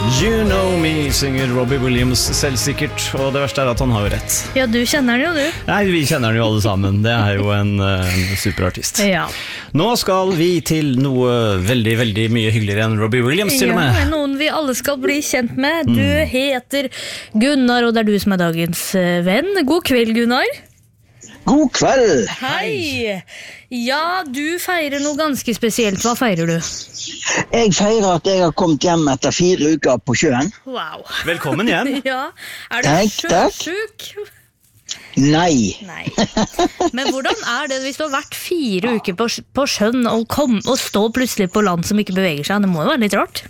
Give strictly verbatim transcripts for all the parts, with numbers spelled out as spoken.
You know me, synger Robbie Williams selvsikkert, og det verste er at han har jo rett. Ja, du kjenner den jo, du. Nei, vi kjenner den jo alle sammen. Det er jo en, en superartist. Ja. Nå skal vi til noe veldig, veldig mye hyggeligere enn Robbie Williams, til og med. Ja, noen vi alle skal bli kjent med. Du mm. heter Gunnar, og det er du som er dagens venn. God kveld, Gunnar. God kveld. Hei. Ja, du feirer noe ganske spesielt. Hva feirer du? Jeg feirer at jeg har kommet hjem etter fire uker på sjøen. Wow. Velkommen hjem. Ja, er du sjøsjuk? Nei. Nei. Men hvordan er det hvis du har vært fire uker på, på sjøen og, kom, og stå plutselig på land som ikke beveger seg? Det må jo være litt rart.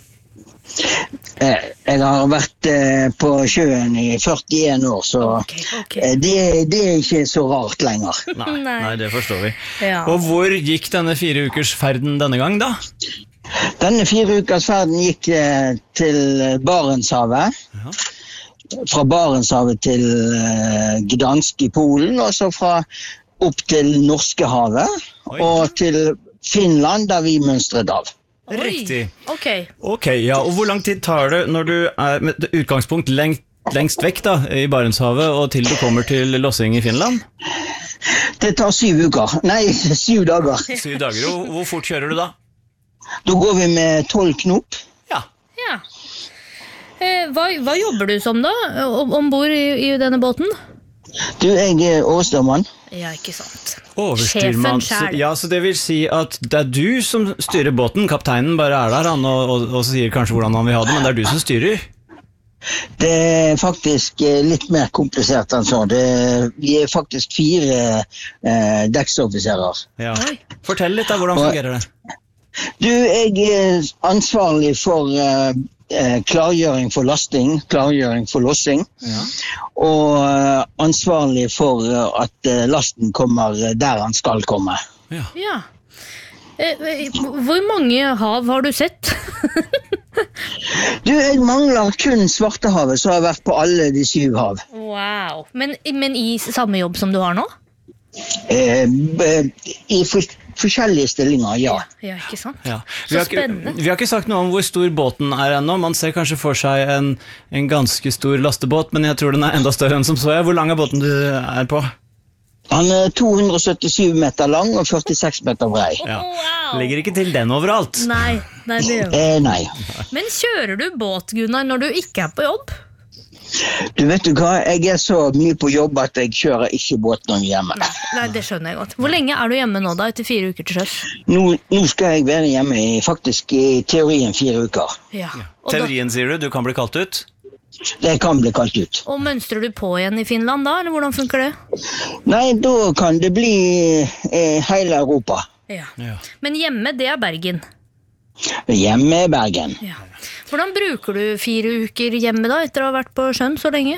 Jeg har vært på sjøen i førtien år, så okay, okay. Det, det er ikke så rart lenger. Nei, nei det forstår vi. Ja. Og hvor gikk denne fire ukers ferden denne gang da? Denne fire ukers ferden gikk til Barentshavet. Ja. Fra Barentshavet til Gdansk i Polen, og så fra opp til Norskehavet, Oi. Og til Finland, der vi mønstret av. Riktig. Ok. Ok, ja, og hvor lang tid tar det når du er med utgangspunkt lengst, lengst vekk da, i Barentshavet, og til du kommer til Lossing i Finland? Det tar syv uker. Nei, syv dager. Syv dager, og hvor fort kjører du da? Da går vi med tolv knop. Ja. Ja. Eh, hva, hva jobber du som da, ombord i, i denne båten? Du, jeg er overstyrmann. Ja, ikke sant. Overstyrmann. Ja, så det vil si at det er du som styrer båten. Kapteinen bare er der han, og, og, og sier kanskje hvordan han vil ha det, men det er du som styrer. Det er faktisk litt mer komplisert enn sånn. Det, vi er faktisk fire eh, dekksoffiserer. Ja. Fortell litt da, hvordan fungerer det? Du, jeg er ansvarlig for eh, klargjøring for lasting, klargjøring for lossing, ja. Og uh, ansvarlig for uh, at uh, lasten kommer der han skal komme. Ja. Ja. Eh, hvor mange hav har du sett? Du, jeg mangler kun Svartehavet, så har jeg vært på alle de syv hav. Wow. Men, men i samme jobb som du har nå? Eh, I for forskjellige stillinger, ja. Ja, ja ikke sant? Ja. Så spennende. Vi har ikke sagt noe om hvor stor båten er ennå. Man ser kanskje for seg en, en ganske stor lastebåt, men jeg tror den er enda større enn som så. Hvor lang er båten du er på? Han er to hundre syttisju meter lang og førtiseks meter brei. Ja. Wow. Ligger ikke til den overalt. Nei, nei, det gjør eh, nei. Men kjører du båt, Gunnar, når du ikke er på jobb? Du vet du hva, jeg er så mye på jobb at jeg kjører ikke båt når jeg er hjemme. Nei, nei, det skjønner jeg godt. Hvor lenge er du hjemme nå da, etter fire uker til sjøs? Nå, nå skal jeg være hjemme i, faktisk i teorien fire uker. Ja. Teorien da, sier du, du kan bli kalt ut? Det kan bli kalt ut. Og mønstrer du på igjen i Finland da, eller hvordan funker det? Nei, da kan det bli eh, hele Europa. Ja. Ja. Men hjemme, det er Bergen? Hjemme i Bergen. Ja. Hvordan bruker du fire uker hjemme da, etter å ha vært på sjøen så lenge?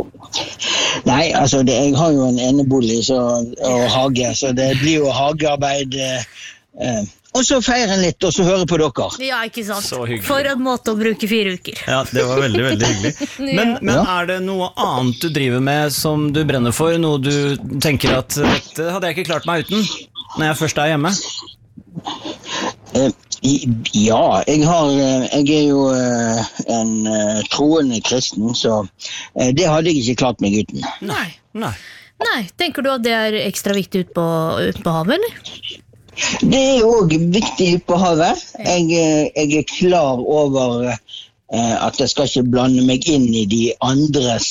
Nei, altså, det, jeg har jo en enebolig så, og hage, så det blir jo hagearbeid. Eh, og så feirer en litt, og så hører på dere. Ja, ikke sant? Så hyggelig. For en måte å bruke fire uker. Ja, det var veldig, veldig hyggelig. Men, men er det noe annet du driver med som du brenner for? Noe du tenker at dette hadde jeg ikke klart meg uten, når jeg først er hjemme? Eh, Ja, jeg, har, jeg er jo en troende kristen, så det hadde jeg ikke klart meg uten. Nei. Nei. Nei, tenker du at det er ekstra viktig ut på, ut på havet, eller? Det er jo også viktig ut på havet. Jeg, jeg er klar over at jeg skal ikke blande meg inn i de andres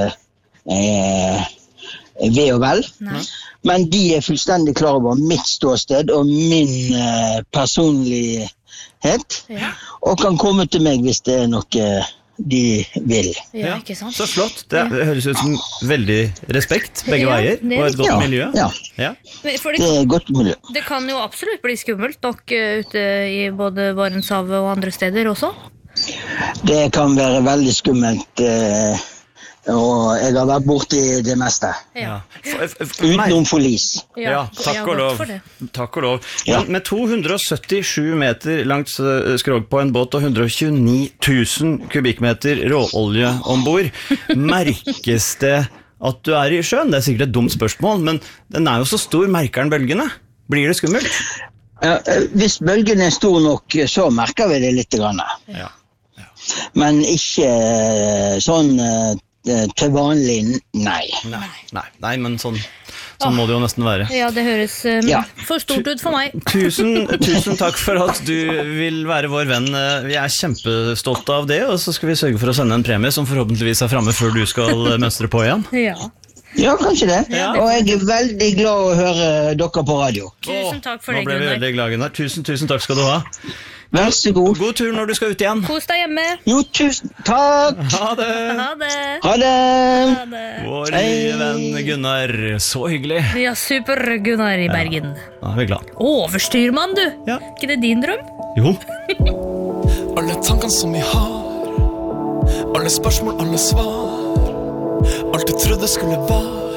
eh, ved og vel. Nei. Men de er fullstendig klar over mitt ståsted og min eh, personlighet, ja. Og kan komme til meg hvis det er noe de vil. Ja, ikke sant? Så flott. Det, ja. det høres ut som veldig respekt begge ja, veier, og et godt ja, miljø. Ja, ja. Det, det er et godt miljø. Det kan jo absolutt bli skummelt nok ute i både Barentshavet og andre steder også. Det kan være veldig skummelt, eh, og jeg har vært borte i det meste. Ja. Utenom forlis. Ja, ja, takk og lov. Takk og lov. Ja. Med to hundre syttisju meter langt skrog på en båt og hundre tjueni tusen kubikkmeter råolje ombord, merkes det at du er i sjøen? Det er sikkert et dumt spørsmål, men den er jo så stor, merker den bølgene? Blir det skummelt? Ja, hvis bølgen er stor nok, så merker vi det litt grann. Ja. Men ikke sånn til vanlig, nei. Nei, nei, nei men sånn, sånn må det jo nesten være. Ja, det høres um, Ja. for stort ut for meg. Tusen, tusen takk for at du vil være vår venn. Vi er kjempestolte av det, og så skal vi sørge for å sende en premie som forhåpentligvis er fremme før du skal mønstre på igjen. Ja. Ja, kanskje det. Ja. Og jeg er veldig glad å høre dere på radio. Tusen takk for det, Nå ble vi Gunnar. veldig glad, Gunnar. Tusen, tusen takk skal du ha. Vær så god. God tur når du skal ut igjen. Kos deg hjemme. Jo, tusen takk. Ha det! Ha det. Ha det. Ha det. Vår Hei. nye venn Gunnar, så hyggelig. Ja, super Gunnar i Bergen. Da er vi glad. Overstyrmann, du. Ja. Ikke det din drøm? Jo. Alle tankene som vi har, alle spørsmål, alle svar, alt du trodde skulle være